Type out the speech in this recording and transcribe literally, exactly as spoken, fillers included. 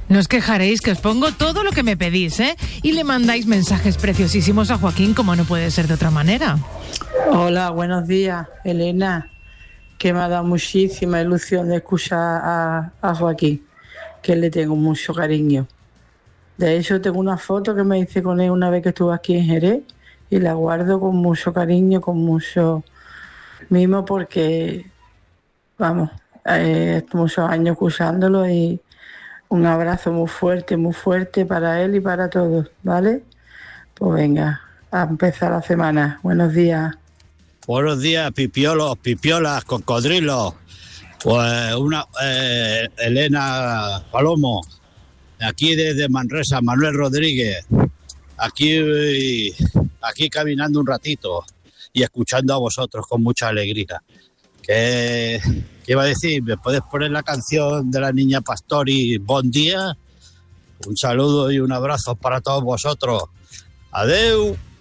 No os quejaréis, que os pongo todo lo que me pedís, ¿eh? Y le mandáis mensajes preciosísimos a Joaquín, como no puede ser de otra manera. Hola, buenos días, Elena, que me ha dado muchísima ilusión de escuchar a, a Joaquín, que le tengo mucho cariño. De hecho, tengo una foto que me hice con él una vez que estuve aquí en Jerez y la guardo con mucho cariño, con mucho mimo, porque, vamos, eh, muchos años escuchándolo y un abrazo muy fuerte, muy fuerte para él y para todos, ¿vale? Pues venga, a empezar la semana. Buenos días. Buenos días, pipiolos, pipiolas, cocodrilos. Pues una eh, Elena Palomo, aquí desde Manresa, Manuel Rodríguez, aquí, aquí caminando un ratito y escuchando a vosotros con mucha alegría. ¿Qué, qué iba a decir? ¿Me puedes poner la canción de la niña Pastori, Bon Día? Un saludo y un abrazo para todos vosotros. Adeu.